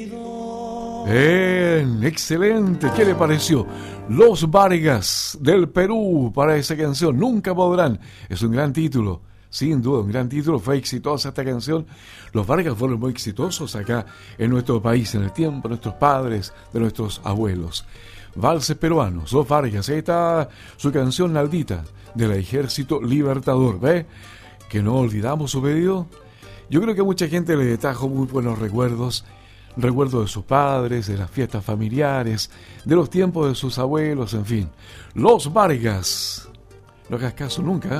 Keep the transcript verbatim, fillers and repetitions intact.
Bien, excelente. ¿Qué le pareció? Los Vargas del Perú para esa canción. Nunca podrán. Es un gran título. Sin duda, un gran título. Fue exitosa esta canción. Los Vargas fueron muy exitosos acá en nuestro país, en el tiempo de nuestros padres, de nuestros abuelos. Valses peruanos, Los Vargas. Ahí está su canción Naldita, del Ejército Libertador. ¿Ve? Que no olvidamos su pedido. Yo creo que a mucha gente le trajo muy buenos recuerdos. Recuerdos de sus padres, de las fiestas familiares, de los tiempos de sus abuelos, en fin. Los Vargas. No hagas caso nunca,